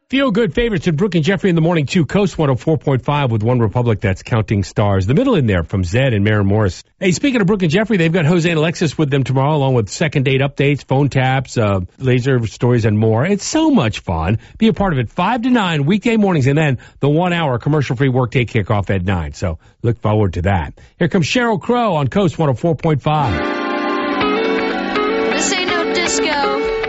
Feel good favorites with Brooke and Jeffrey in the morning, too. Coast 104.5 with One Republic that's counting stars. The middle in there from Zed and Maren Morris. Hey, speaking of Brooke and Jeffrey, they've got Jose and Alexis with them tomorrow, along with second date updates, phone taps, laser stories, and more. It's so much fun. Be a part of it 5 to 9 weekday mornings, and then the 1 hour commercial-free workday kickoff at 9. So look forward to that. Here comes Sheryl Crow on Coast 104.5. This ain't no disco.